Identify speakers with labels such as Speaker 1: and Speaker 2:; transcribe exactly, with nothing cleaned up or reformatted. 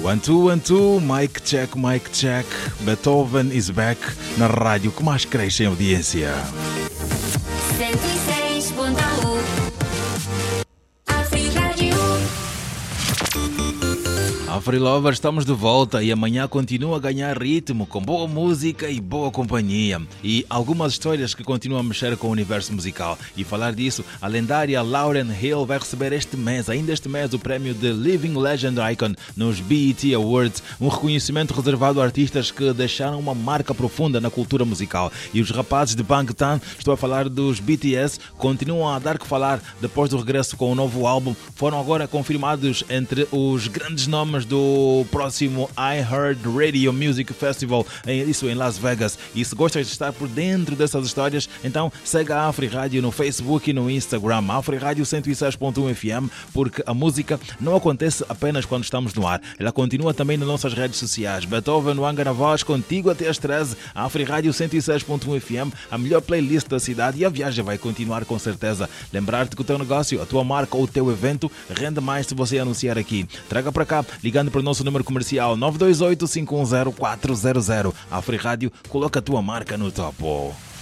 Speaker 1: One, two, one, two, mic check, mic check. Beethoven is back na rádio que mais cresce em audiência.
Speaker 2: cento e seis ponto um Afrirádio.
Speaker 1: Afri Lovers, estamos de volta e amanhã continua a ganhar ritmo com boa música e boa companhia e algumas histórias que continuam a mexer com o universo musical. E falar disso, a lendária Lauryn Hill vai receber este mês, ainda este mês, o prémio de Living Legend Icon nos B E T Awards, um reconhecimento reservado a artistas que deixaram uma marca profunda na cultura musical. E os rapazes de Bangtan, estou a falar dos B T S, continuam a dar que falar depois do regresso com o novo álbum. Foram agora confirmados entre os grandes nomes do próximo iHeartRadio Music Festival, isso em Las Vegas. E se gostas de estar por dentro dessas histórias, então segue a Afri Rádio no Facebook e no Instagram, Afri Rádio cento e seis ponto um F M, porque a música não acontece apenas quando estamos no ar, ela continua também nas nossas redes sociais. Beethoven, Wanga na voz, contigo até às treze, Afri Rádio cento e seis ponto um F M, a melhor playlist da cidade, e a viagem vai continuar com certeza. Lembrar-te que o teu negócio, a tua marca ou o teu evento rende mais se você anunciar aqui. Traga para cá, ligando para o nosso número comercial nove dois oito, cinco um zero, quatro zero zero. Afri Rádio, coloca a tua marca no topo.